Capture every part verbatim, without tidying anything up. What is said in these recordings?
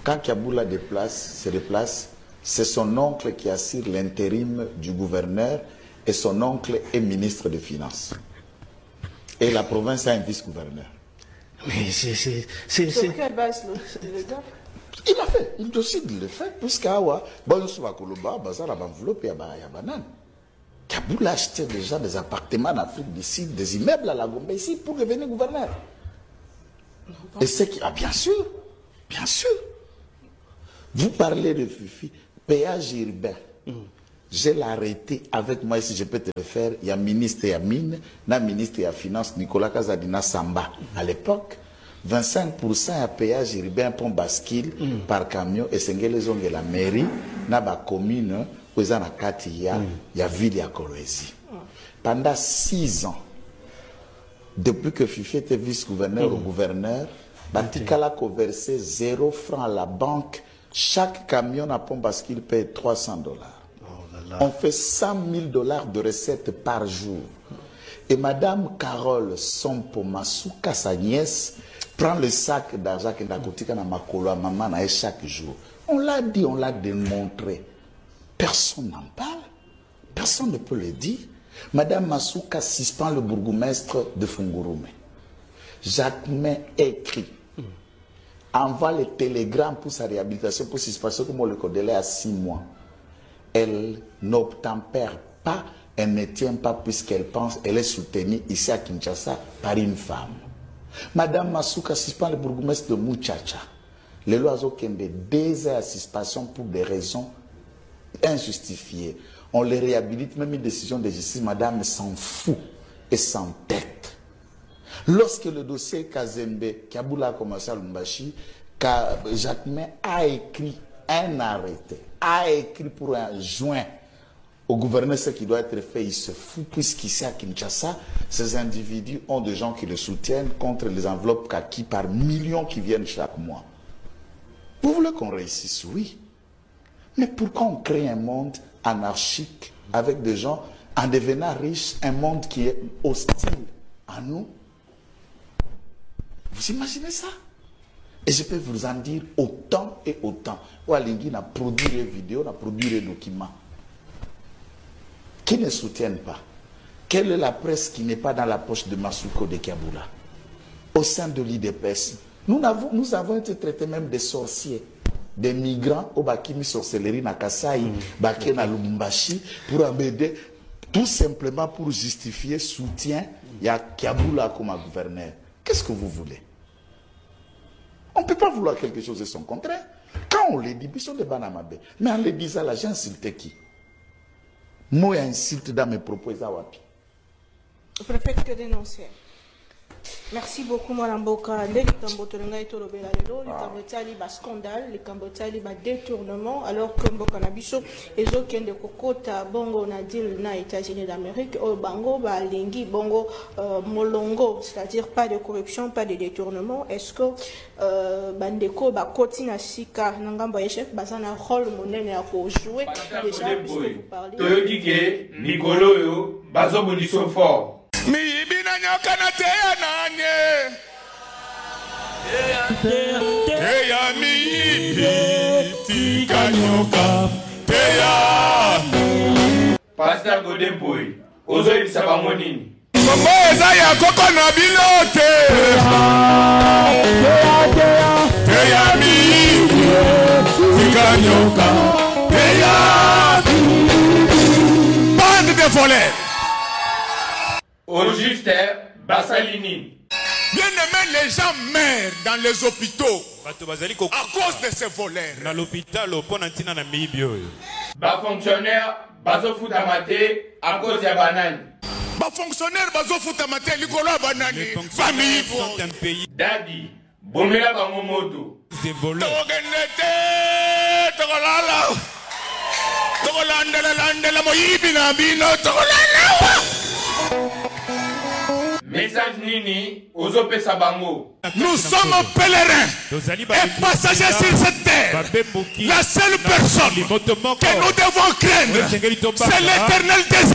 Quand Kiaboula déplace, se déplace, c'est son oncle qui assure l'intérim du gouverneur et son oncle est ministre des Finances. Et la province a un vice-gouverneur. Mais c'est... Sur quelle base le gars? Il a fait, il décide de le faire, puisqu'Awa, bon, sur la Koloba, ça va enveloppé à Banane. Kaboul a acheté déjà des appartements en Afrique du Sud, des immeubles à la Gombe ici pour devenir gouverneur. Et c'est qui. Ah, bien sûr, bien sûr. Vous parlez de Fifi, péage urbain. Mm. Je l'ai arrêté avec moi, si je peux te le faire. Il y a ministre et Mine, il y a ministre et Finance, Nicolas Kazadina Samba. Mm. À l'époque, vingt-cinq pour cent à péage urbain pour bascule mm. par camion et c'est les la mairie, na ba commune, où il y a il y a ville à Kolwezi. Pendant six ans, depuis que Fifi était vice-gouverneur mm. au gouverneur, Batikala a versé zéro franc à la banque. Chaque camion à pont bascule paye trois cents dollars. On fait cent mille dollars de recettes par jour. Et Madame Carole Sompo Masuka, sa nièce, prend le sac d'argent qui est à côté de Makolo, maman, chaque jour. On l'a dit, on l'a démontré. Personne n'en parle. Personne ne peut le dire. Madame Masuka suspend le bourgmestre de Fungurume. Jacquemin écrit, envoie le télégramme pour sa réhabilitation, pour suspension, comme on le connaît à six mois. Elle n'obtempère pas, elle ne tient pas puisqu'elle pense, elle est soutenue ici à Kinshasa par une femme. Madame Masuka suspend le bourgmestre de Muchacha. Le loiseau qui a deux heures à suspension pour des raisons injustifiées. On les réhabilite, même une décision de justice, madame s'en fout et s'entête. Lorsque le dossier Kazembe, Kiaboula a commencé à Lumbashi, Jacquemin a écrit un arrêté, a écrit pour un joint au gouverneur ce qui doit être fait, il se fout, puisqu'ici à Kinshasa, ces individus ont des gens qui le soutiennent contre les enveloppes kaki par millions qui viennent chaque mois. Vous voulez qu'on réussisse? Oui. Mais pourquoi on crée un monde anarchique avec des gens en devenant riches, un monde qui est hostile à nous? Vous imaginez ça? Et je peux vous en dire autant et autant. Oualingui a produit des vidéos, a produit des documents qui ne soutiennent pas. Quelle est la presse qui n'est pas dans la poche de Masuko de Kiaboula? Au sein de l'I D P S, nous avons, nous avons été traités même des sorciers, des migrants au Bakimi sorcellerie na Kasai, mm. Baké na Lumumbashi, pour embêter, tout simplement pour justifier soutien, il y a Kiaboula comme gouverneur. Qu'est-ce que vous voulez? On ne peut pas vouloir quelque chose de son contraire. Quand on les dit, ils sont des banamabé. Mais en les disant là, j'ai insulté qui? Moi, insulte dans mes propos. Je préfère que dénoncer. Merci beaucoup, Mme Boka. Les Cambotolanga et Tolobela, les Cambotali, bas scandale, les Cambotali, bas détournement, alors que Mboka Nabiso, et autres qui ont des Kokota, Bongo, Nadil, na États-Unis d'Amérique, au Bango, bah, Lingi, Bongo, Molongo, c'est-à-dire pas de corruption, pas de détournement. Est-ce que Bandeko, bah, Kotina Sika, Nangamba chef, bah, ça a un rôle monnaie à jouer déjà, puisque vous parlez. Toyodike, Nicolo, yo, Bazo Boniso fort. Mi ibina nyoka na teya nanye teya mi ibi tika nyoka teya Pasteur Godemboy ozo ibisa bango nini Kombo eza ya koko na bilote teya mi ibi tika nyoka teya bande de voleurs. Au juste, Bassalini. Bien aimé, les gens meurent dans les hôpitaux à cause de ces voleurs. Dans l'hôpital, Bas fonctionnaire, bazo foutamate à cause de banane. Bas fonctionnaire, bazo foutamate likolo banane. Famille sont un pays. Daddy, bomela bangomoto. Des voleurs. Togenete, togolala. Togolandela landela moyibi na bino togolala. Message Nini, Ozope Sabango. Nous sommes pèlerins et passagers sur cette terre. La seule personne que nous devons craindre, c'est l'Éternel des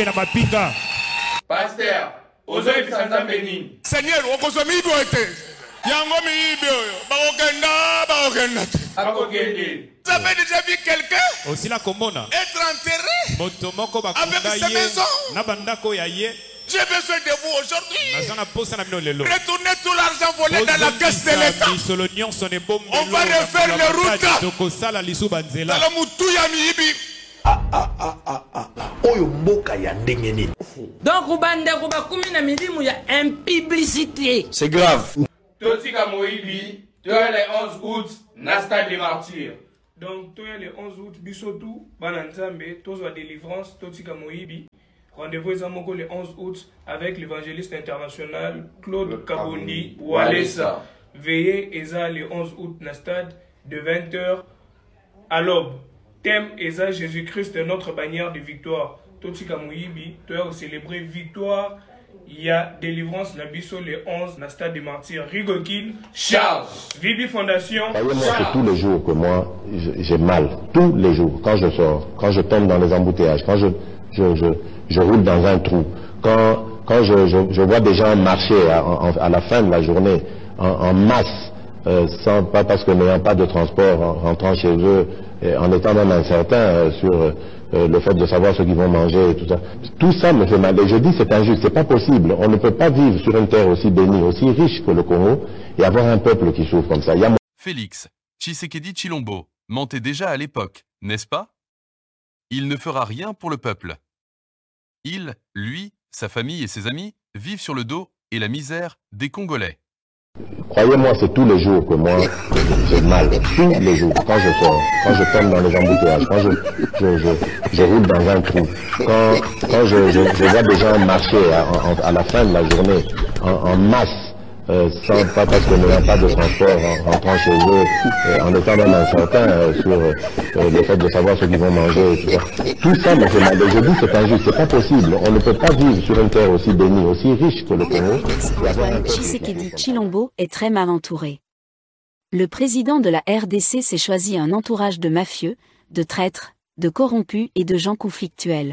armées. Pasteur, Ozope Sanzambeni. Seigneur, Okozomi doit être. Yango miibi oyo. Bakokenda, bakokenda. Akokende. Vous avez déjà vu quelqu'un aussi la komona être enterré motomoko avec bakunda ses ye maisons? na bandako ya ye. J'ai besoin de vous aujourd'hui. Nazana posa na mino lelo. Retournez tout l'argent volé dans la caisse de l'État. Misolonion son est bombe. On va refaire les routes. Tokosala lisu banzela. Dans la mutuya miibi. Ah ah ah ah ah ah. Oyo mboka ya ndenge nini. Donc bande ko bakumi na milimu ya impiblicité. C'est grave. Totika Moïbi, tu as les onze août, Nasta des martyrs. Donc, tu as le onze août, Bissotou, Bananzambe, Tozo délivrance, Totika Moïbi. Rendez-vous le onze août avec l'évangéliste international Claude Kabondi Walesa. Veillez Eza le onze août na stade de vingt heures à l'aube. Thème Eza Jésus-Christ notre bannière de victoire. Totika Moïbi, tu as célébré victoire. Il y a délivrance na biso le onze na stade des martyrs. Rigokin, Charles. Vibi Fondation. Croyez-moi que tous les jours que moi j'ai mal, tous les jours, quand je sors, quand je tombe dans les embouteillages, quand je, je, je, je roule dans un trou, quand, quand je, je, je vois des gens marcher à, à, à la fin de la journée en, en masse, euh, sans, pas parce que n'ayant pas de transport, en rentrant chez eux, et en étant même incertain euh, sur euh, le fait de savoir ce qu'ils vont manger et tout ça. Tout ça me fait mal. Et je dis c'est injuste, c'est pas possible. On ne peut pas vivre sur une terre aussi bénie, aussi riche que le Congo et avoir un peuple qui souffre comme ça. Il y a... Félix Tshisekedi Tshilombo mentait déjà à l'époque, n'est-ce pas? Il ne fera rien pour le peuple. Il, lui, sa famille et ses amis vivent sur le dos et la misère des Congolais. Croyez-moi, c'est tous les jours que moi j'ai mal, tous les jours, quand je sors, quand je tombe dans les embouteillages, quand je, je, je, je roule dans un trou, quand, quand je, je, je vois des gens marcher à, à, à la fin de la journée en, en masse, euh, sans, pas parce que n'ayant pas de transport, en rentrant chez eux, euh, en étant même incertain euh, sur euh, le fait de savoir ce qu'ils vont manger et tout ça. Tout ça me fait mal. Et je dis c'est injuste, c'est pas possible. On ne peut pas vivre sur une terre aussi bénie, aussi riche que le Congo. Antoine Tshisekedi Tshilombo est très mal entouré. Le président de la R D C s'est choisi un entourage de mafieux, de traîtres, de corrompus et de gens conflictuels.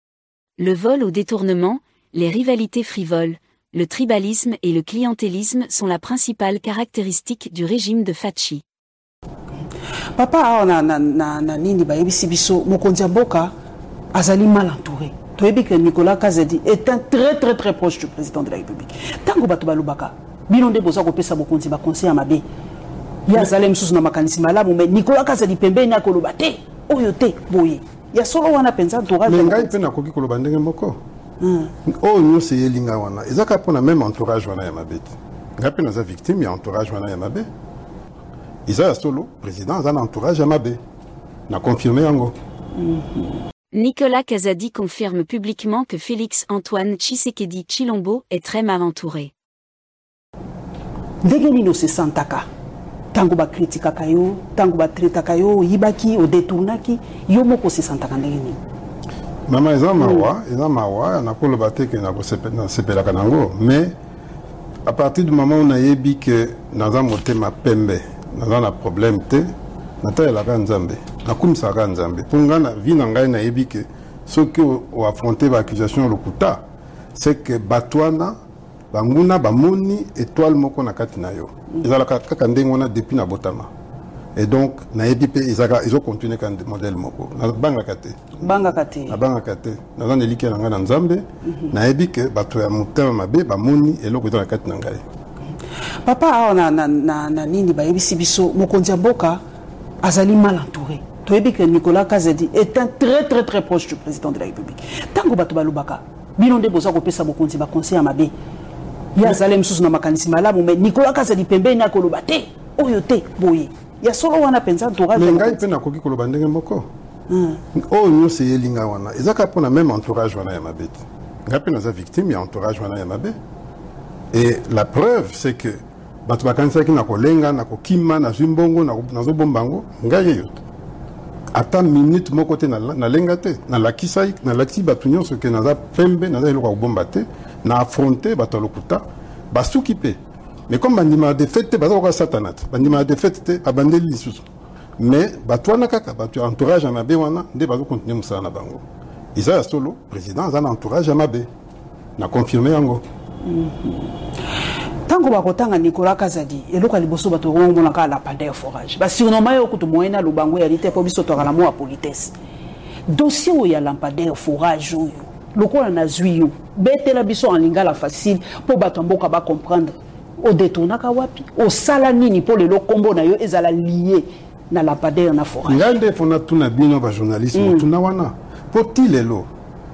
Le vol au détournement, les rivalités frivoles, le tribalisme et le clientélisme sont la principale caractéristique du régime de Fachi. Papa na na na na nini ba yebisi biso mokonzi mboka azali mal entouré. Toyebi que Nicolas Kazadi est un très très très proche du président de la République. Tango bato balubaka bilonde boza ko pesa mokonzi ba conseil à mabe. Ya zalem susu na makanisi malamu mais Nicolas Kazadi pembeni na koloba te oyo te boye. Ya solo wana penza entourage. Mais ngai pe na koki koloba ndenge moko. Oh nous c'est yelinga wana ezaka pona même entourage wana ya mabeti ngapi naza victime ya entourage wana ya mabe isa solo président za entourage ya mabe na confirmé yango. Nicolas Kazadi confirme publiquement que Félix Antoine Tshisekedi Tshilombo est très mal entouré. Ndenge nino se santaka tango ba kritikaka yo tango ba traitaka yo yibaki o détournaki yo moko se santaka ndenge nini. Maman eza mawa, eza mawa, na kolo bateke na sepelaka nango, mais à partir du moment où on a yebi que naza motema pembe, naza na problème te, nata elaka nzambe, na kumisaka nzambe. Pour nga na vie na ngai na yebi que ceux qui ont affronté l'accusation lokuta, c'est que batwana, banguna bamoni étoile moko na kati na yo. Ezalaka kaka ndenge wana depuis na botama. Et donc, na ebipe ils ont continué quand modèle moko. Na banga kate. Banga kate. Na banga kate. Na zane like na nga na nzambe. Na ebi ke bato ya mutema mabe ba moni eloko za kate na ngai. Papa na na na na nini ba yebisi biso mokonzi mboka azali mal entouré. Toyebi que Nicolas Kazadi est un très très très proche du président de la République. Tango bato balubaka bilonde boza ko pesa mokonzi ba conseil à mabe. Ya zalem susu na makanisi malamu mais Nicolas Kazadi pembeni na koloba te oyo te boye. Ya solo wana penza entourage. Mais ngai pe na koki koloba ndenge moko. Oh nous c'est yelinga wana ezaka pona même entourage wana ya mabeti. Ngapi naza victime ya entourage wana ya mabe. Et la preuve c'est que bato bakanisa ki na kolenga na kokima na zimbongo na nazo bombango ngai yo. Ata minute moko te na na lenga te na lakisai na laki bato nyonso ke naza pembe naza eloko ko bomba te na affronter bato lokuta basuki pe. Mais comme bandima de fête, baza ko satanat. Bandima de fête abandeli lisusu. Mais batwana kaka batu entourage amabe wana nde bazo continuer musala na bango. Isa solo président za entourage amabe. Na confirmer yango. Tango bakotanga Nicolas Kazadi eloko liboso bato ngomona ka la lampadaire forage ba surnommer yo kutu moyena lubango ya lite po biso to kala mo politesse dossier o ya lampadaire forage oyo lokola na zwi yo betela biso en lingala facile po bato mboka ba comprendre o détournaka wapi o sala nini po le kombo na yo ezala lié na lampadaire na forage ngande fona tuna bino ba journaliste mm. tuna wana po tilelo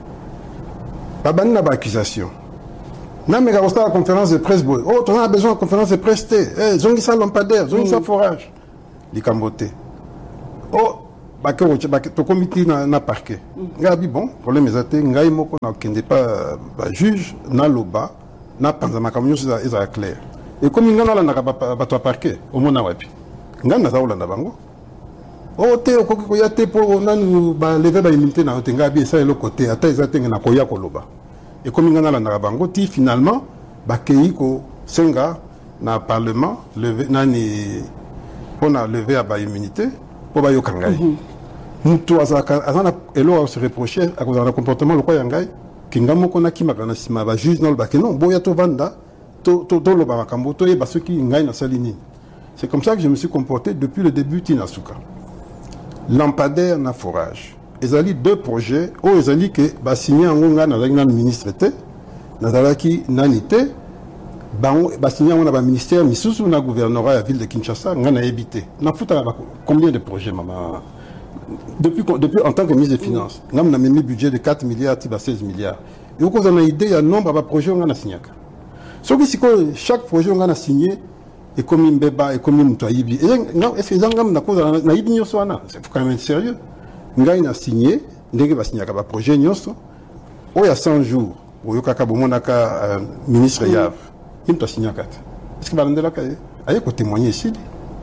babani na ba accusation. Non, mais quand on a la conférence de presse, oh, on a besoin de conférence de presse, eh, zongi sa lampadaire, zongi sa forage. Les cambotés. Oh, bah, que tu comité na parquet. Ngabi bon, problème est athée, ngai moko na kende pas juge, na loba, na panzama camion, c'est clair. Et comme ngana la na ba to parquet, au mona wapi. Ngana za olanda bango. Oh, te okoko ko yate po nanu ba lever ba immunité na ngabi ça le côté, ata ezate na koya ko loba. Et comme il y a un bango, finalement, bakei ko senga na parlement levé nani on a levé à ba immunité pour ba yokangai. Mutu azaka azana elo se reprocher à cause d'un comportement le quoi yangai kingamo kona ki makana sima ba juge non ba que non boya to vanda to to to lo ba makambo to yeba ceux qui ngai na salini. C'est comme ça que je me suis comporté depuis le début Tinasuka. Lampadaire na forage. Ils ont deux projets, où ils ont dit que bah signé en Onga dans le ministre était, dans la qui nanité, bah signé en un ministère, mais sous le gouvernorat à la ville de Kinshasa, on a évité. On a foutu combien de projets, maman? Depuis, depuis en tant que ministre des Finances, on a mis un budget de quatre milliards, à seize milliards. Et où on a idée, il y a un nombre de projets qu'on a signé. Sauf que chaque projet qu'on a signé, et comme un bébé, et comme un toibi. Est-ce que les gens ont idée, c'est quand même sérieux. Ngai na signé ndenge ba signé ka ba projet nyonso o ya cent jours o yo kaka bomonaka ministre Yav im to signé kat est-ce que ba ndela ka aye ko témoigner ici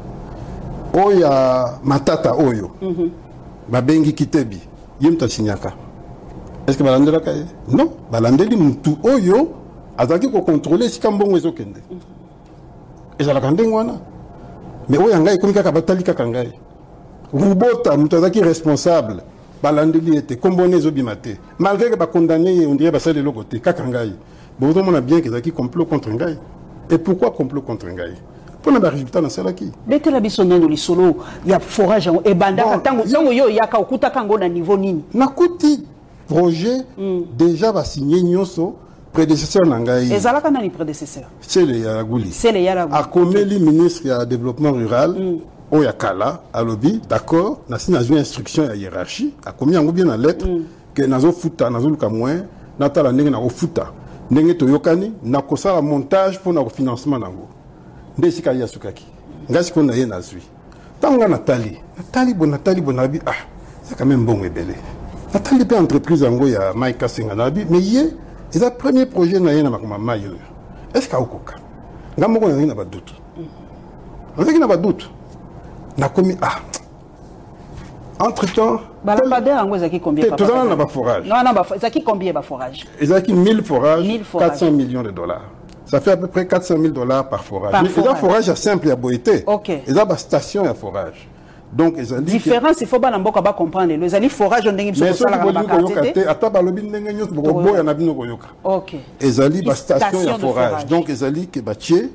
o ya matata oyo ba bengi kitebi im to signé ka est-ce que ba ndela ka non ba landeli mutu oyo azaki ko contrôler si kambongo ezokende ezala kandengo wana mais o ya ngai komika ka batali ka ngai Rubota, Moutazaki responsable, Balandeli était comboné Zobimate. Malgré que condamné, on dirait que de l'autre côté, Kakangaï. Bon, on a bien qu'ils ont complot contre Ngaï. Et pourquoi complot contre Ngaï? Pour le résultat dans celle qui. Dès que la bisonne de l'isolo, il y a forage et banda, tango, tango yo, ya ka okuta kango na niveau nini. Nakuti projet déjà va signer Nyoso. Prédécesseur Nangaï. Et Zalaka n'a ni prédécesseur. C'est le Yaragouli. C'est le Yaragouli. A Komeli, ministre du développement rural. Oyakala, à lobby, d'accord, n'a signé une instruction à hiérarchie, a commis un bien en lettre, que nazo futa, nazo luka moins, natala nenge na futa, nenge toyokani, na kosa la montage pour na financement nango. Ndesi ka yasukaki. Ngasi ko na ye nazui. Tanga Nathalie, Nathalie bon Nathalie bonabi, ah, c'est quand même bon et belle. Nathalie pe entreprise ango ya Maïka Senganabi, mais yé, c'est le premier projet na ye na makoma mayo. Est-ce ka okoka? Ngamoko na ba doute. On sait qu'il n'a pas de doute. N'a commis ah. Entre temps. Lampadaire en Zaki combien? Tout ça n'a pas forage. Non non bah Zaki combien bah forage? Zaki mille forages. quatre cents millions de dollars. Ça fait à peu près quatre cent mille dollars par forage. Par mais forage. Les forages simple à boité. Ok. Ils ont une station à forage. Donc ils ont dit. Différence il faut pas n'importe quoi comprendre. Les années forage on dit que ça la carte. Ata balobi ndenge nyos bobo ya na bino koyoka. Ok. Ils ont une station à forage. Donc ils ont dit que bâtier.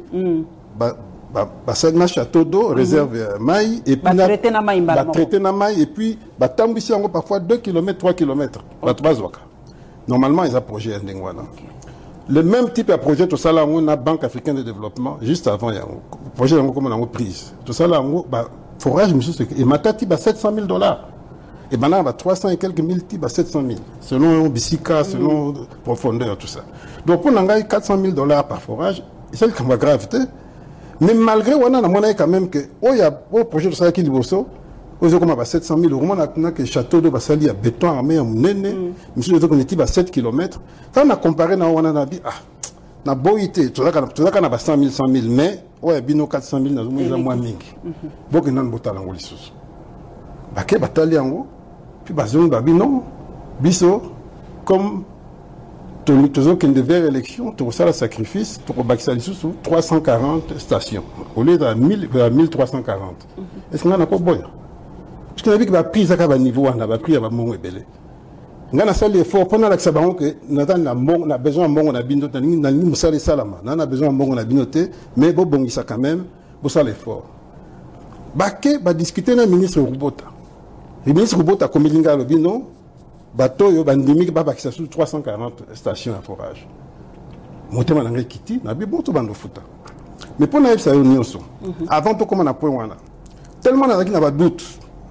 Basagna château d'eau, réserve maï, et puis traité na maï, traité na maï, et puis batambisi yango parfois deux kilomètres, trois kilomètres. Normalement, ils ont projet Ndengwana. Le même type de projet, tout ça là, on a Banque africaine de développement, juste avant, il y a un projet comme on a prise. Tout ça là, on a forage, monsieur, et matati, bah sept cent mille dollars. Et maintenant, bah trois cents et quelques mille, bah sept cent mille. Selon Bissika, selon profondeur, tout ça. Donc, on a quatre cent mille dollars par forage, c'est le cas gravité. Mais malgré on a monnaie quand même que oh y a au projet de ça qui liboso aux comme à sept cent mille euros on a que château de Basali à béton armé en nene monsieur les autres on à sept kilomètres quand on a comparé na on a dit ah na boité tout ça tout ça qu'on a cent mille cent mille mais ouais bino quatre cent mille na moins moins mingi donc nan botala ngoli sous baké batali yango puis bazon babi non biso comme toujours qu'il devait élection, tout ça le sacrifice pour Baxali sous trois cent quarante stations au lieu de mille trois cent quarante. Est-ce qu'on a encore bon? Parce qu'on a vu que la prise à niveau on a pris à mon belé. ngana sali effort pendant la sabango que natana mbongo na besoin mbongo na bino tani na ni musali salama na besoin mbongo na bino te mais bo bongisa quand même bo sala effort baké ba discuter na ministre Rubota le ministre Rubota komilinga lo bino bato yo bandimi ba bakisa sur trois cent quarante stations à forage motema na kiti na bi bon to bando futa mais pour na ça yo nyonso avant to comment na point wana tellement na na ba doute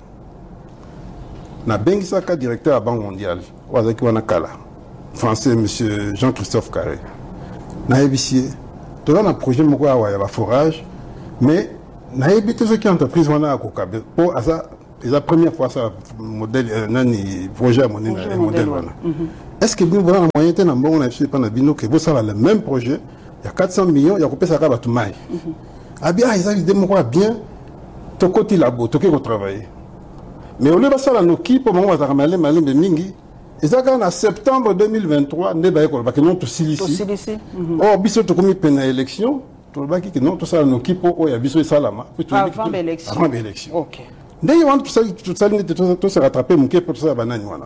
na bengisaka directeur à Banque mondiale wazaki wana kala français monsieur Jean-Christophe Carré na ebisie to na projet moko ya ya forage mais na ebité ce qui entreprise wana akokabe pour asa la première fois ça modèle nani projet mon modèle wana est-ce que nous voilà moyen na mbongo na biso pana bino que vous ça le même projet il y a quatre cents millions il y a kopesa ka batu mai abia ils avaient des moko bien to côté labo to ko travailler mais au lieu de ça, nos équipes, pour moi, on malé malé de mingi. Et ça, en septembre deux mille vingt-trois, ne pas école, parce que non tout ici. Oh, biso to comme peine élection, tout le baki que non tout ça nos équipes, oh, il y a biso salama. Avant l'élection. Avant l'élection. Ok. D'ailleurs, tout ça, tout ça, tout se rattraper, mon pour ça, banane voilà.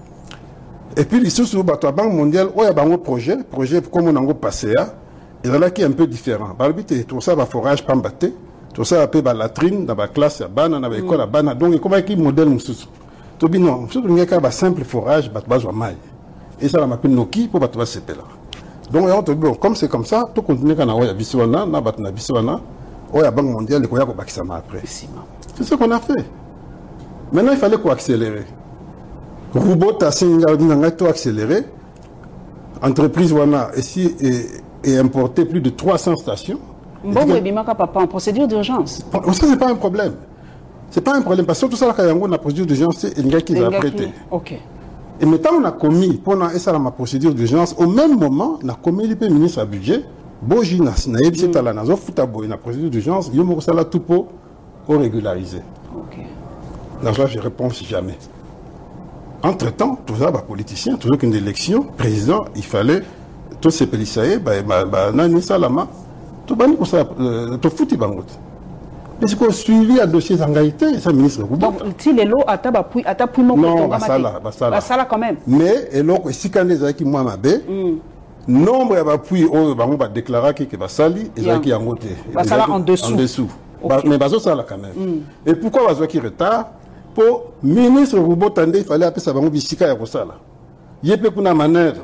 Et puis les sous bateau la Banque mondiale, oh, il y a un projet, projet comme on a passé là, et là qui est un peu différent. Par le but, tout ça va forage pas battre. Tout ça appelle la latrine dans la classe, dans l'école, dans la donc comment est-ce modèle monsieur tout bien non surtout il y a un simple forage bat bas maille et ça la m'appelle Noki pour battre ce là donc on te bon comme c'est comme ça tout continue quand on a biswana na bat na biswana on a Banque mondiale ko ya ko bakisama après c'est ce qu'on a fait maintenant il fallait quoi accélérer robot à singa dinanga to accélérer entreprise wana ici et importer plus de trois cents stations. Bon, mais bimaka papa en procédure d'urgence. Ça c'est pas un problème. C'est pas un problème parce que tout ça là quand on a procédure d'urgence c'est un gars qui l'a prêté. OK. Et maintenant on a commis pendant ça la procédure d'urgence au même moment on a commis le ministre à budget boji na na yebisi tala na zo futa boy na procédure d'urgence yo mo sala tout pour régulariser. OK. Là je réponds si jamais. Entre-temps, tout ça bah politicien, toujours qu'une élection, président, il fallait tous ces policiers bah bah nani salama tout bani pour ça tout fouti bangot. Mais c'est qu'on suivi à dossier d'engagité, ça ministre. Donc, si les lots à tabac, à tabac, non, bah ça là, bah ça là. Bah ça là quand même. Mais, et donc, si quand les qui moi m'abé, nombre d'appui, oh, bah on va déclarer que bah sali, et ça qui a monté. Bah ça là en dessous. En dessous. Mais bah ça là quand même. Et pourquoi bah qui retard? Pour ministre Roubo Tande, il fallait appeler ça bah on bisika ya ça là. Yépe kuna manœuvre.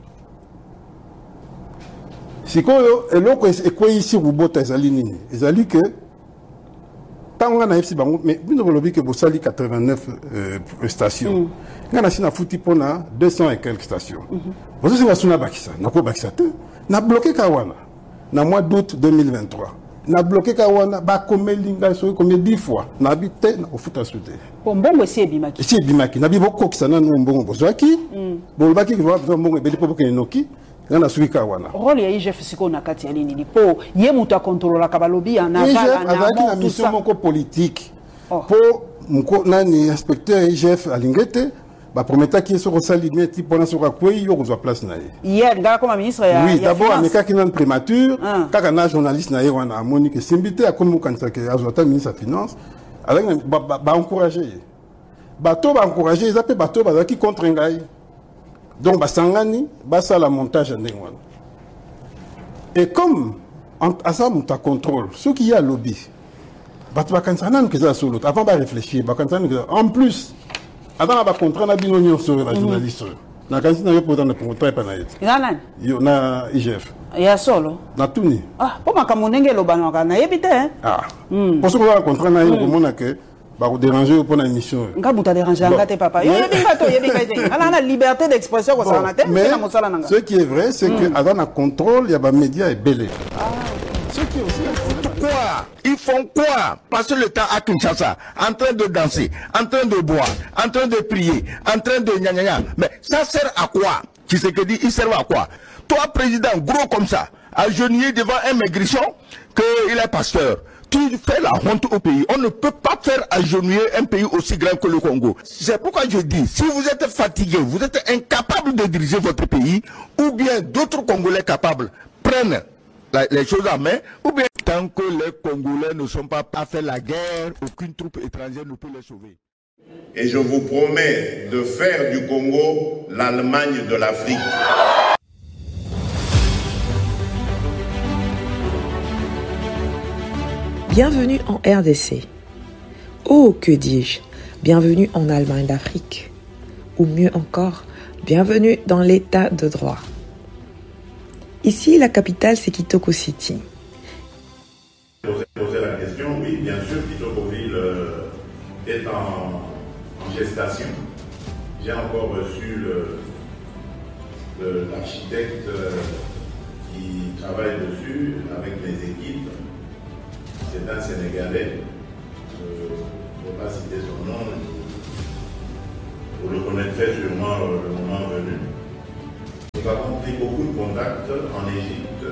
Si quoi, et donc, et quoi ici Roubo Tazali nini? Ils ont dit que tant qu'on a eu mais nous avons dit que vous avez quatre-vingt-neuf euh, stations. Nous avons foutu pour deux cents et quelques stations. Vous avez dit que nous avons bloqué Kawana. Dans le mois d'août deux mille vingt-trois. Nous avons bloqué Kawana, combien dix fois. Nous avons habité au foot à sauter. Bon, bon, c'est Bimaki. C'est Bimaki. Nous avons beaucoup de gens qui ont bon Bozaki. Bon, Baki qui va faire bon et pour que Noki. Rôle ya I G F siko na kati ya nini po ye mutu akontrola kabalobi ana bala na avec la mission moko politique pour mko nani inspecteur I G F alingete ba prometa ki so sali meti pona so kwa yo ko place na ye hier ngala comme ministre ya oui d'abord ameka ki nan primature kaka na journaliste na ye wana amoni que simbité a comme kanisa ke azota ministre finance avec ba ba encourager ba to ba encourager ils appellent ba to ba ki contre ngai. Donc, Basangani, basa la montage en Dengwan. Et comme, à ça, on contrôle, ceux qui y a lobby, avant de réfléchir, en plus, avant de contrat, on a bien union sur la journaliste. On a quand même posé un contrat pour il y a I G F. Il y a solo. Na tuni. Ah, pour ma camonenge lo banaka na yebite hein. Ah. Pour ce qu'on a contrat na yo komona que ba ko déranger pour la mission. Nga buta déranger ngate papa. Yo yebinga to yebinga te. Ala na liberté d'expression ko ça na te. Mais ce qui est vrai c'est que avant un contrôle, il y a ba médias et belé. Ah. Ce qui est aussi quoi? Ils font quoi? Passer le temps à Kinshasa, en train de danser, en train de boire, en train de prier, en train de gna gna gna. Mais ça sert à quoi? Tu sais que dit, il sert à quoi? Toi, président, gros comme ça, agenouillé devant un maigrichon, qu'il est pasteur. Tu fais la honte au pays. On ne peut pas faire agenouiller un pays aussi grand que le Congo. C'est pourquoi je dis, si vous êtes fatigué, vous êtes incapable de diriger votre pays, ou bien d'autres Congolais capables prennent la, les choses en main, ou bien tant que les Congolais ne sont pas à faire la guerre, aucune troupe étrangère ne peut les sauver. Et je vous promets de faire du Congo l'Allemagne de l'Afrique. Bienvenue en R D C. Oh, que dis-je, bienvenue en Allemagne d'Afrique. Ou mieux encore, bienvenue dans l'état de droit. Ici, la capitale, c'est Kitoko City. Poser la question, oui, bien sûr, Kitokoville euh, est en, en gestation. J'ai encore reçu l'architecte euh, qui travaille dessus avec les équipes. C'est un Sénégalais. Euh, je ne vais pas citer son nom. Vous le connaîtrez sûrement euh, le moment venu. Nous avons pris beaucoup de contacts en Égypte,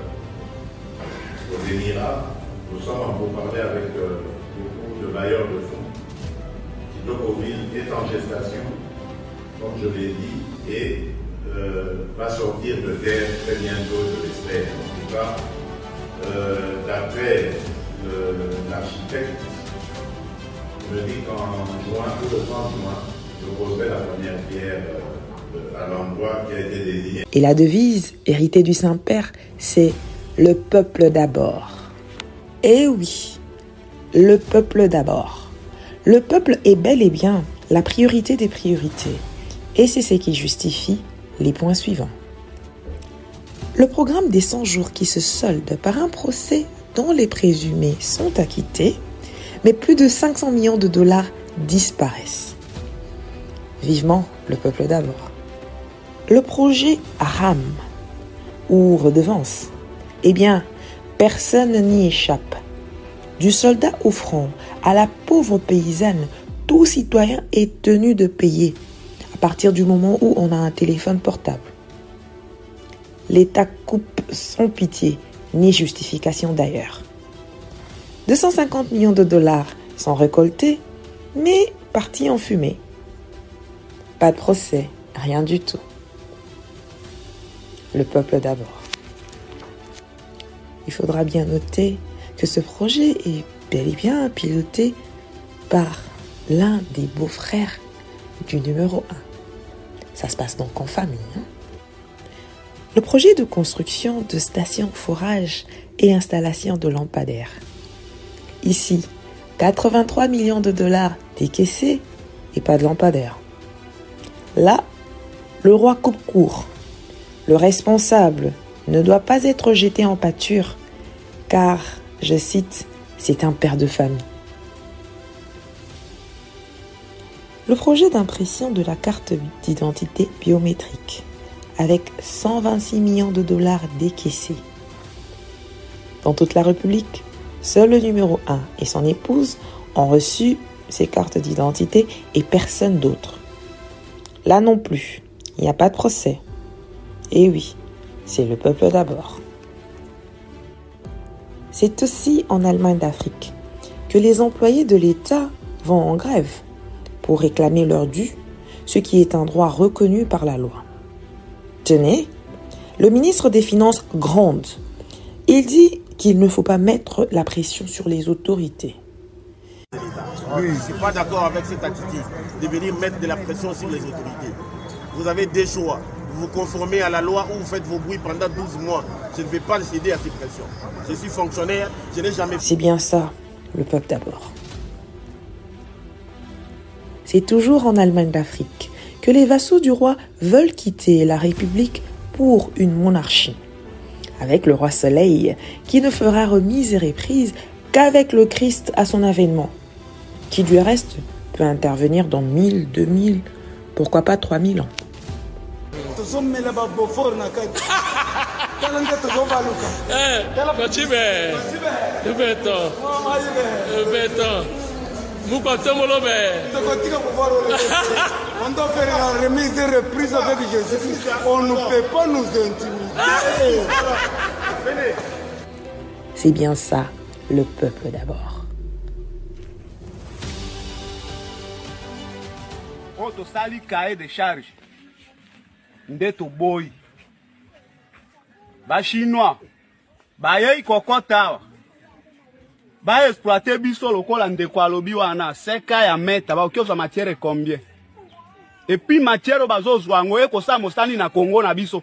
aux Émirats. Nous sommes en pourparlers avec euh, beaucoup de bailleurs de fonds. Kitokoville est en gestation, comme je l'ai dit, et euh, va sortir de terre très bientôt, je l'espère. En tout cas, euh, d'après l'architecte, me dit qu'en juin, tout le trente juin, je poserai la première pierre euh, à l'endroit qui a été désigné. Et la devise, héritée du Saint-Père, c'est « Le peuple d'abord ». Eh oui, le peuple d'abord. Le peuple est bel et bien la priorité des priorités. Et c'est ce qui justifie les points suivants. Le programme des cent jours qui se solde par un procès dont les présumés sont acquittés, mais plus de cinq cents millions de dollars disparaissent. Vivement le peuple d'abord. Le projet RAM, ou redevance, eh bien, personne n'y échappe. Du soldat au front à la pauvre paysanne, tout citoyen est tenu de payer à partir du moment où on a un téléphone portable. L'État coupe sans pitié, ni justification d'ailleurs. deux cent cinquante millions de dollars sont récoltés, mais partis en fumée. Pas de procès, rien du tout. Le peuple d'abord. Il faudra bien noter que ce projet est bel et bien piloté par l'un des beaux-frères du numéro un. Ça se passe donc en famille. Hein? Le projet de construction de stations forage et installation de lampadaires. Ici, quatre-vingt-trois millions de dollars décaissés et pas de lampadaires. Là, le roi coupe court. Le responsable ne doit pas être jeté en pâture, car, je cite, c'est un père de famille. Le projet d'impression de la carte d'identité biométrique, avec cent vingt-six millions de dollars décaissés. Dans toute la République, seul le numéro un et son épouse ont reçu ces cartes d'identité et personne d'autre. Là non plus, il n'y a pas de procès. Et oui, c'est le peuple d'abord. C'est aussi en Allemagne d'Afrique que les employés de l'État vont en grève pour réclamer leur dû, ce qui est un droit reconnu par la loi. Tenez, le ministre des Finances gronde. Il dit qu'il ne faut pas mettre la pression sur les autorités. Oui, je ne suis pas d'accord avec cette attitude de venir mettre de la pression sur les autorités. Vous avez des choix. Vous vous conformez à la loi ou vous faites vos bruits pendant douze mois. Je ne vais pas céder à ces pressions. Je suis fonctionnaire, je n'ai jamais... C'est bien ça, le peuple d'abord. C'est toujours en Allemagne d'Afrique que les vassaux du roi veulent quitter la République pour une monarchie. Avec le roi Soleil, qui ne fera remise et reprise qu'avec le Christ à son avènement, qui du reste peut intervenir dans mille, deux mille, pourquoi pas trois mille ans. On doit faire la remise et reprise avec Jésus. On ne peut pas nous intimider. C'est bien ça, le peuple d'abord. On te sali cahier de charge. Ndeto boy. Ba chinois. Ba yei kokotawa. ba exploiter biso lokola ndeko alobi wana seka ya meta ba okiozwa matière combien et puis matière bazozwa ngo ekosa mosani na Congo na biso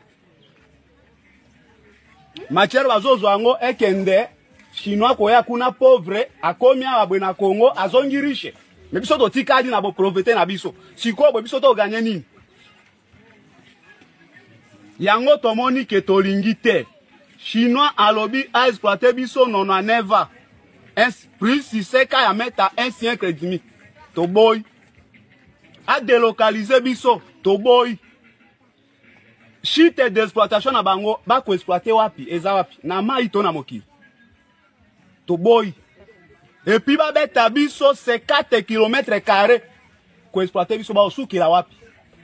matière bazozwa ngo ekende chinois koya kuna pauvre akomi abwe na Congo azongi riche mais biso to tikadi na bo profiter na biso siko bo biso to gagner nini yango tomoni ke tolingi te chinois alobi a exploiter biso nono neva un plus si seka ya meta un siècle et demi to boy a délocaliser biso to boy chite d'exploitation na bango ba ko exploiter wapi eza wapi na mai to na mokili to boy et puis ba beta biso cinquante kilomètres carrés ko exploiter biso ba osukila wapi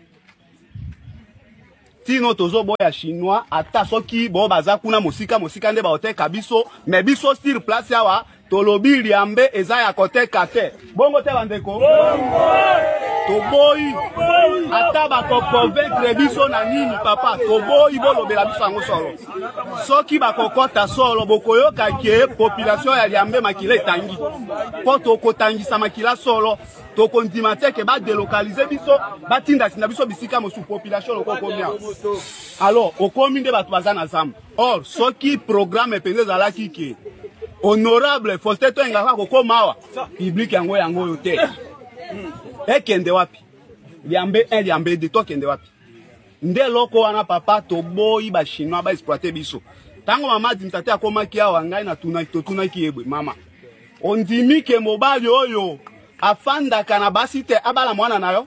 tino tozo boya chinois ata soki bo baza kuna mosika mosika nde ba oteka biso mais biso sur place yawa tolobi liambe eza ya koteka te bongo te bandeko toboyi ata ba ko convaincre biso na nini papa toboyi bolobela biso yango solo soki ba kokota solo bokoyoka ke population ya liambe makila etangi po tokotangisa makila solo tokondima te ke ba délocaliser biso batinda sinda biso bisika mosu population lokokomia alors okomi nde bato baza na zamba or soki programme penze zalaki ke honorable Faustin Toengaka kokomawa public yango yango yo te ekende wapi liambe un liambe de to kende wapi nde loko wana papa to boyi ba chinois ba exploiter biso tango mama dimtate akomaki awa ngai na tuna to tuna kiebwe mama ondimi ke mobali oyo afanda kana basi te abala mwana nayo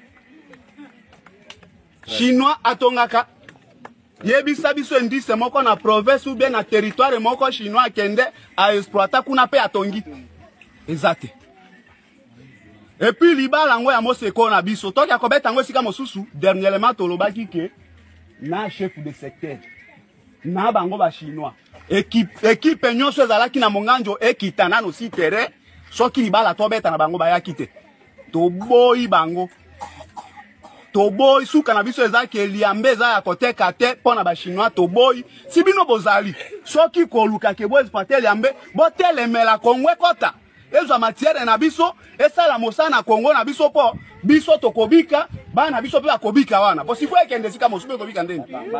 chinois atongaka yebisa biso indice moko na province ou bien na territoire moko chinois kende a exploiter kuna pe atongi ezate et puis libala ngo ya moseko na biso toki akobeta ngo sika mosusu dernièrement tolobaki ke na chef de secteur na bango ba chinois équipe équipe nyonso ezalaki na monganjo ekitana no si terrain soki libala tobeta na bango bayaki te to boyi bango to boy suka na biso ezaki eliambe eza ya koteka te pona ba chinois to boy si bino bozali soki koluka ke bo exploiter eliambe bo telemela kongwe kota ezo matière na biso esala mosana Congo na biso po biso tokobika bana biso pe akobika wana po sifo ekende sika mosupe kobika ndeni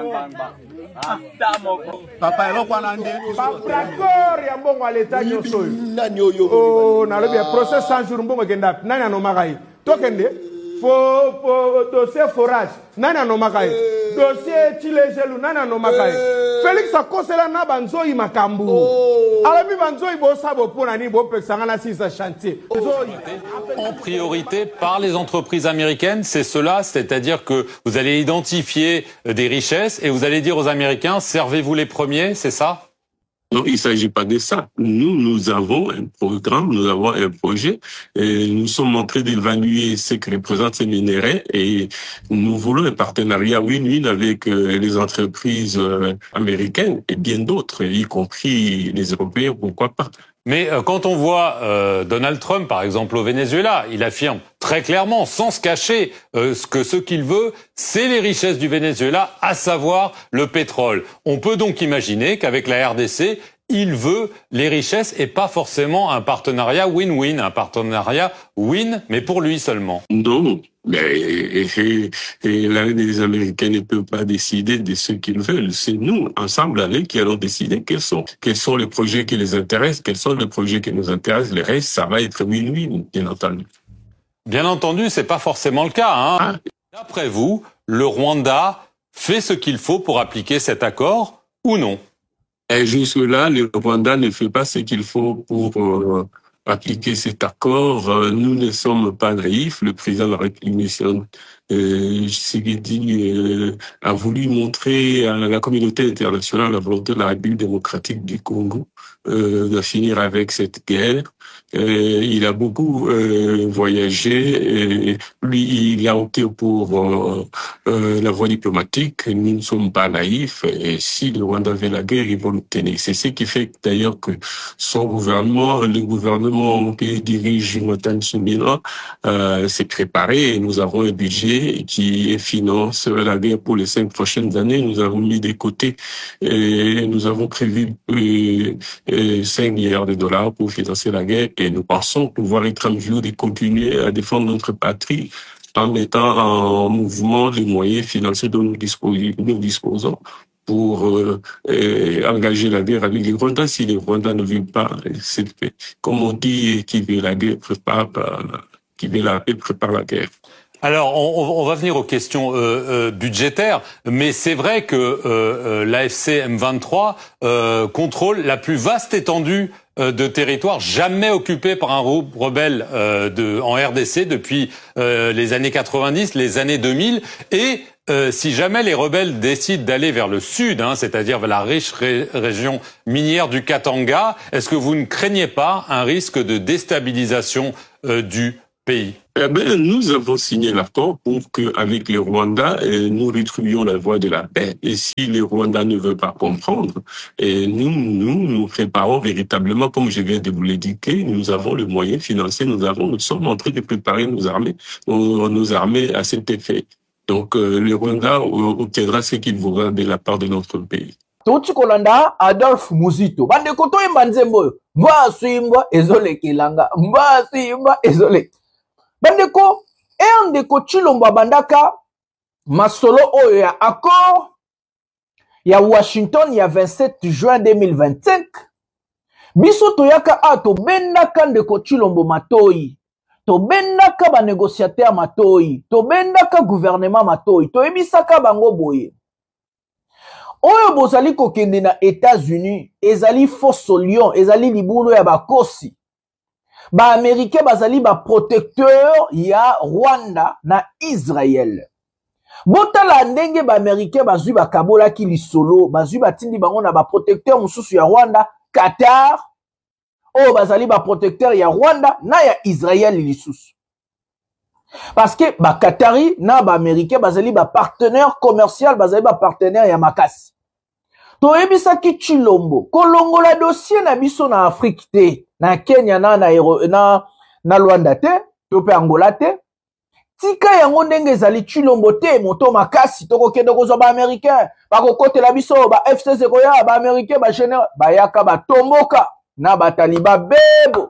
papa eloko na nde d'accord ya mbongo aleta nyoso nani oyo oh na lobi process cent jours mbongo kenda nani anomakai tokende fo fo dossier forage nani anomakai dossier chilejelu nani anomakai Félix akosela na banzoi makambu alabi banzoi bo sabo pona ni bo pesanga na sisa chantier en priorité par les entreprises américaines, c'est cela, c'est-à-dire que vous allez identifier des richesses et vous allez dire aux Américains servez-vous les premiers, c'est ça? Non, il ne s'agit pas de ça. Nous, nous avons un programme, nous avons un projet, et nous sommes en train d'évaluer ce que représentent ces minerais et nous voulons un partenariat win-win avec euh, les entreprises euh, américaines et bien d'autres, y compris les Européens, pourquoi pas. Mais euh, quand on voit euh, Donald Trump, par exemple, au Venezuela, il affirme très clairement, sans se cacher, euh, ce que ce qu'il veut, c'est les richesses du Venezuela, à savoir le pétrole. On peut donc imaginer qu'avec la R D C, il veut les richesses et pas forcément un partenariat win-win, un partenariat win, mais pour lui seulement. Non. Mais et, et, et les Américains ne peuvent pas décider de ce qu'ils veulent. C'est nous, ensemble, avec, qui allons décider quels sont, quels sont les projets qui les intéressent, quels sont les projets qui nous intéressent. Le reste, ça va être win-win, bien entendu. Bien entendu, c'est pas forcément le cas, hein. Ah. D'après vous, le Rwanda fait ce qu'il faut pour appliquer cet accord ou non? Et jusque-là, le Rwanda ne fait pas ce qu'il faut pour euh, appliquer cet accord. Euh, nous ne sommes pas naïfs. Le président de la République, euh, Tshisekedi, euh, a voulu montrer à la communauté internationale la volonté de la République démocratique du Congo euh, de finir avec cette guerre. Euh, il a beaucoup euh, voyagé. Et lui, il a opté pour euh, euh, la voie diplomatique. Nous ne sommes pas naïfs. Et si le Rwanda veut la guerre, ils vont l'obtenir. C'est ce qui fait d'ailleurs que son gouvernement, le gouvernement que dirige Jonathan Tsumila, euh, s'est préparé. Et nous avons un budget qui finance la guerre pour les cinq prochaines années. Nous avons mis de côté et nous avons prévu euh, euh, cinq milliards de dollars pour financer la guerre et nous pensons pouvoir être en mesure de continuer à défendre notre patrie en mettant en mouvement les moyens financiers dont nous disposons, nous disposons pour euh, euh, engager la guerre avec les Rwandais. Si les Rwandais ne veulent pas cette paix, comme on dit, qui veut la guerre prépare, qui veut la paix prépare la guerre. Alors, on, on va venir aux questions euh, euh, budgétaires, mais c'est vrai que euh, euh, l'A F C M vingt-trois euh, contrôle la plus vaste étendue euh, de territoire jamais occupée par un rebelle euh, de, en R D C depuis euh, les années quatre-vingt-dix, les années deux mille, et euh, si jamais les rebelles décident d'aller vers le sud, hein, c'est-à-dire vers la riche ré région minière du Katanga, est-ce que vous ne craignez pas un risque de déstabilisation euh, du pays? Eh bien, nous avons signé l'accord pour qu'avec les Rwandais, eh, nous retrouvions la voie de la paix. Et si les Rwandais ne veulent pas comprendre, eh, nous, nous nous préparons véritablement, comme je viens de vous l'indiquer, nous avons le moyen financier, nous avons, nous sommes en train de préparer nos armées, nos, nos armées à cet effet. Donc, euh, le Rwanda obtiendra ce qu'il voudra de la part de notre pays. Toti kolanda Adolphe Muzito. Bande koto imba nzembo. Mba suimba ezole kilanga. Mba suimba ezole. Bandeko, e ndeko Chilombo bandaka masolo oyo ya accord ya Washington ya vingt-sept juin deux mille vingt-cinq. Biso toyaka a to bendaka ndeko Chilombo matoi. To bendaka ba négociateur matoi. To bendaka gouvernement matoi. To ebisaka bango boye. Oyo bozali kokende na États-Unis, ezali fosso lion, ezali libulu ya bakosi. Ba Américain bazali ba protecteur ya Rwanda na Israël. Botala ndenge ba Américain bazui ba kabola ki lisolo, bazui ba tindi bango na ba protecteur mususu ya Rwanda, Qatar, o bazali ba protecteur ya Rwanda na ya Israël lisusu. Parce que ba Qatari na ba Américain bazali ba partenaire commercial, bazali ba partenaire ya makasi. To ebisaki Chilombo, kolongola dossier na biso na Afrique te, na Kenya na na na, na Rwanda te, to pe Angola te. Tika yango ndenge ezali Chilombo te, moto makasi toko kende kozwa ba Américain, ba kokotela biso ba F C C koya ba Américain ba général, ba yaka ba tomboka na ba taliba bebo.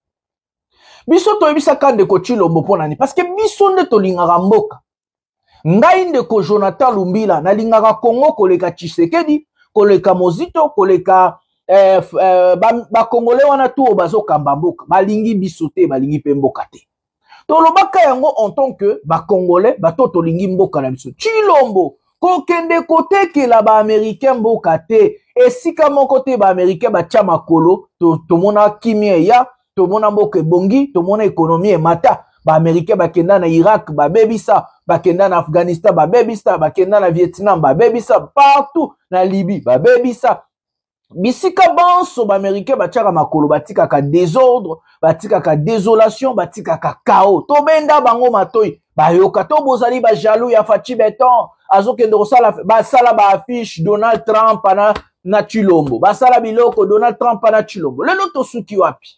Biso to ebisaka ndeko Chilombo pona ni parce que biso nde to lingaka mboka. Ngai ndeko Jonathan Lumbila na lingaka Congo koleka Tshisekedi, koleka Mozito, koleka eh, eh, ba, ba Congolais wana tu bazo kamba mboka, balingi biso te, balingi pe mboka te. To lobaka yango en tant que ba Congolais, ba to to lingi mboka na biso. Chilombo ko kende kote ke la ba Américain mboka te, esika moko te ba Américain ba tia makolo, to to mona kimie ya, to mona mboka bongi, to mona économie mata. Ba Américain ba kenda na Irak, ba bebisa, ba kenda na Afghanistan, ba bebisa, ba kenda na Vietnam, ba bebisa, partout na Libye, ba bebisa. Bisika banso ba Américain ba tiaka makolo, ba tika ka désordre, ba tika ka désolation, ba tika ka chaos. To benda bango matoi, ba yoka to bozali ba jaloux ya Fachi Beton, azo kende kosala ba sala ba affiche Donald Trump na na Chilombo. Ba sala biloko Donald Trump na Chilombo. Lelo to suki wapi?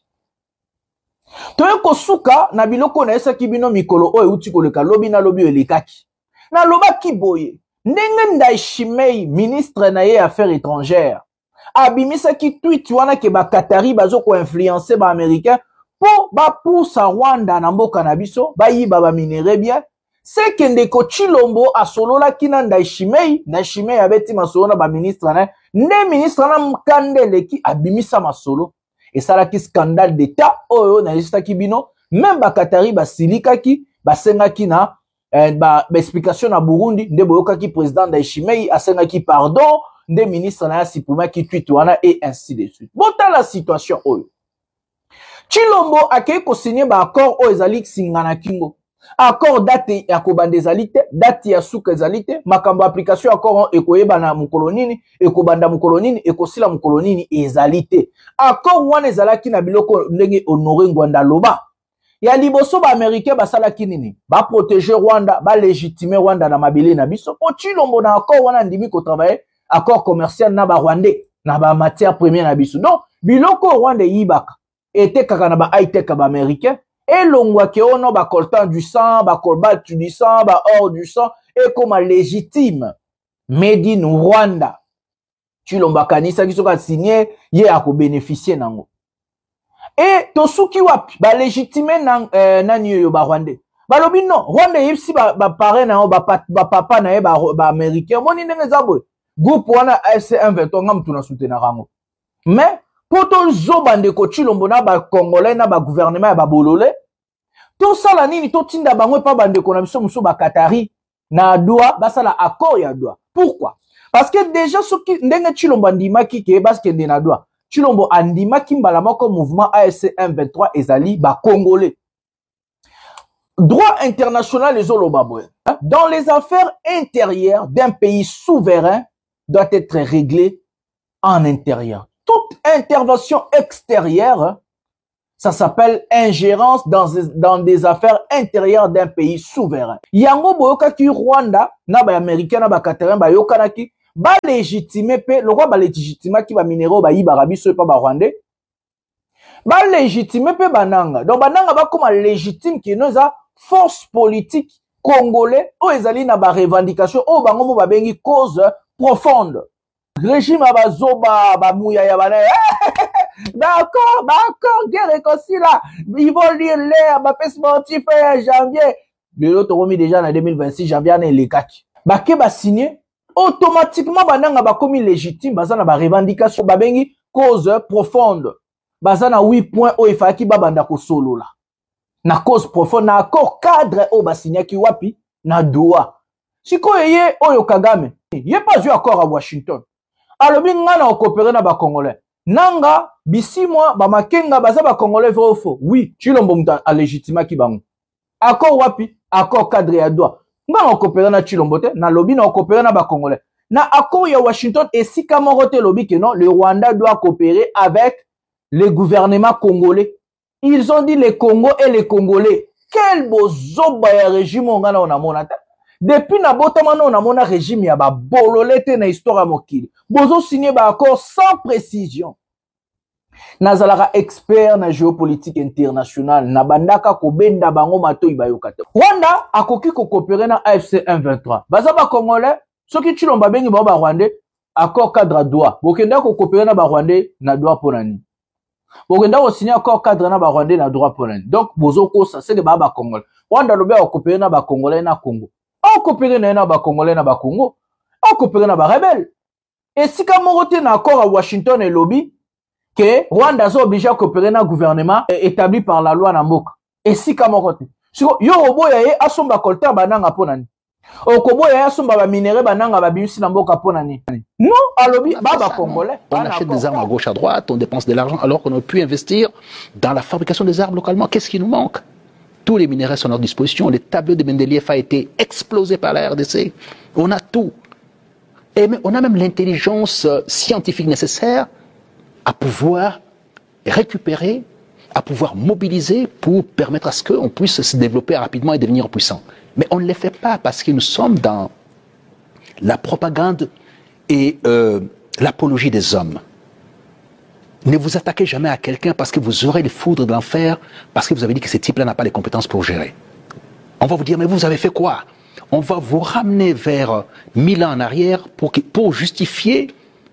Toye kosuka na biloko na esa kibino mikolo oyo uti koleka lobi na lobi elekaki. Na loba kiboye, ndenge Ndayishimiye ministre na ye affaires étrangères. Abimisa ki tweet wana ke ba Qatari bazo ko influencer ba américain po ba poussa Rwanda na mboka na biso, ba yiba ba minere bien. C'est que ndeko Chilombo asolola kina Ndayishimiye, Ndayishimiye abeti masolo na ba ministre na, ne ministre na mkandele ki abimisa masolo. Et ça là qui scandale d'état oyo na lista kibino même ba Qatari ba silika ki ba senga ki na eh, ba, ba explication na Burundi nde boyoka ki président Ndayishimiye asenga ki pardon nde ministre na sipuma ki tweet wana et ainsi de suite. Bota la situation oyo Chilombo akei ko signer ba accord oyo ezali singana kingo accord date ya kobanda ezali te, date ya suka ezali te, makambo application accord ekoyeba na mukolonini, ekobanda mukolonini, ekosila mukolonini ezali te. Accord wana ezalaki na biloko ndenge Honoré Ngwanda loba. Ya liboso ba Américain basalaki nini? Ba protéger Rwanda, ba légitimer Rwanda na mabele na biso. Po Chilombo na accord wana ndimi ko travailler accord commercial na ba Rwandais, na ba matière première na biso. Donc biloko Rwanda yibaka ete kaka na ba high tech ba Américain. Et l'ongwa ke ono ba coltan du sang, ba cobalt du sang, ba or du sang, et comme légitime, made in Rwanda. Chilomba kanisa qui sera signé yé a ko bénéficier nango. Et to suki wapi ba légitimer nan euh, nan yo ba Rwanda. Ba lobi non, Rwanda yipsi ba ba parent na ba ba papa na ba ba américain moni ndenge zabo. Groupe wana A F C M vingt-trois ngam tuna soutenir rango. Mais pour to zo bande ko Chilombo na ba congolais na ba gouvernement ba bololé. To sala nini to tinda bango pa bande ko na biso muso ba Qatari na doa ba sala accord ya doa. Pourquoi? Parce que déjà ce qui ndenge Chilombo andimaki ke parce que na doa. Chilombo andimaki mbala moko mouvement A F C M vingt-trois ezali ba congolais. Droit international les olobabwe. Dans les affaires intérieures d'un pays souverain doit être réglé en intérieur. Toute intervention extérieure, ça s'appelle ingérence dans, dans des affaires intérieures d'un pays souverain. Yango boyoka ki Rwanda, na ba américain na ba Qatarin ba yokana ki ba légitimer pe le roi ba légitimer ki ba minéraux ba yiba biso pa ba Rwandais. Ba légitimer pe bananga. Donc bananga ba comme légitime ki noza force politique congolais o ezali na ba revendication o bango mo ba bengi cause profonde. Régime abazoba ba mouya ya bana. D'accord, d'accord, guerre réconcilie là. Ils vont lire l'air, ma paix sportif janvier. Le lot remis déjà en deux mille vingt-six janvier en les quatre. Ba ke ba signé automatiquement bananga ba commis légitime bazana ba revendication ba bengi cause profonde. Bazana huit points o ifaki ba banda ko solo là. Na cause profonde na accord cadre o ba signé ki wapi na doa. Siko yeye oyo Kagame. Yé pas eu accord à Washington. Alors bien nga na coopérer na ba congolais. Nanga bisi moi ba makenga baza ba congolais vrai ou faux. Oui, Chilombo muta a légitima ki bango. Accord wapi? Accord cadre ya doa. Nga na coopérer na Chilombo te na lobby na coopérer na ba congolais. Na accord ya Washington et si kamorote lobby que non, le Rwanda doit coopérer avec le gouvernement congolais. Ils ont dit les Congo et les Congolais. Quel beau zoba ya régime nga na mona ta. Depuis na botamano on a mon régime ya ba bololete na histoire mokili. Bozo signé ba accord sans précision. Nazalara expert na géopolitique internationale na bandaka ko benda bango mato ibayokata. Rwanda akoki ko coopérer na A F C M vingt-trois. Baza ba congolais, soki Chilomba bengi ba ba Rwandais, accord cadre droit. Bokenda ko coopérer na ba Rwandais na droit ponani. Bokenda ko signer accord cadre na ba Rwandais na droit ponani. Donc bozo ko ça c'est que ba ba congolais. Rwanda lobe ko coopérer na ba congolais na Congo. On coopère na ba Congolais na ba Congo, on coopère na ba rebelle. Et si comme on na accord à Washington et lobby que Rwanda est obligé à coopérer na gouvernement établi par la loi na mboka. Et si comme on si yo oboya ye asomba colter bananga ponani. Okoboya ye asomba ba minéraux bananga ba bimisi na mboka ponani. Non, à lobby ba ba Congolais. On achète des armes à gauche à droite, on dépense de l'argent alors qu'on aurait pu investir dans la fabrication des armes localement. Qu'est-ce qui nous manque? Tous les minéraux sont à notre disposition. Le tableau de Mendeleev a été explosé par la R D C. On a tout. Et on a même l'intelligence scientifique nécessaire à pouvoir récupérer, à pouvoir mobiliser pour permettre à ce qu'on puisse se développer rapidement et devenir puissant. Mais on ne le fait pas parce que nous sommes dans la propagande et euh, l'apologie des hommes. Ne vous attaquez jamais à quelqu'un parce que vous aurez les foudres de l'enfer, parce que vous avez dit que ce type-là n'a pas les compétences pour gérer. On va vous dire, mais vous avez fait quoi? On va vous ramener vers mille ans en arrière pour, pour justifier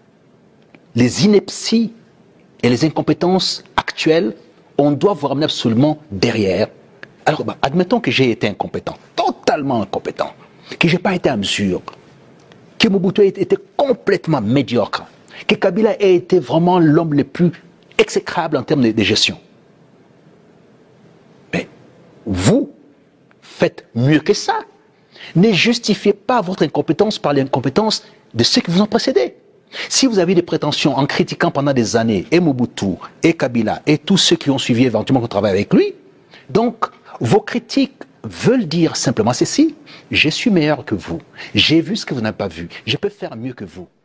les inepties et les incompétences actuelles. On doit vous ramener absolument derrière. Alors, bah, admettons que j'ai été incompétent, totalement incompétent, que je n'ai pas été à mesure, que Mobutu était complètement médiocre, que Kabila ait été vraiment l'homme le plus exécrable en termes de, de gestion. Mais vous faites mieux que ça. Ne justifiez pas votre incompétence par l'incompétence de ceux qui vous ont précédé. Si vous avez des prétentions en critiquant pendant des années et Mobutu, et Kabila, et tous ceux qui ont suivi éventuellement qu'on travaille avec lui, donc vos critiques veulent dire simplement ceci: je suis meilleur que vous, j'ai vu ce que vous n'avez pas vu, je peux faire mieux que vous.